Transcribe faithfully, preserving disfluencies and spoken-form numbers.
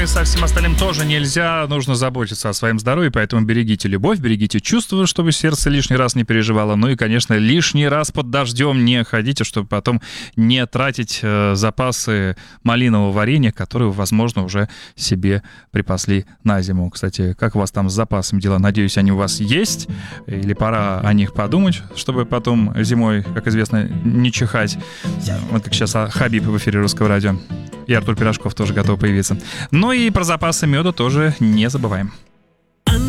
и со всем остальным тоже нельзя. Нужно заботиться о своем здоровье, поэтому берегите любовь, берегите чувства, чтобы сердце лишний раз не переживало. Ну и, конечно, лишний раз под дождем не ходите, чтобы потом не тратить э, запасы малинового варенья, которые, возможно, уже себе припасли на зиму. Кстати, как у вас там с запасами дела? Надеюсь, они у вас есть? Или пора о них подумать, чтобы потом зимой, как известно, не чихать? Вот как сейчас Хабиб в эфире Русского радио. И Артур Пирожков тоже готов появиться. Ну и про запасы меда тоже не забываем.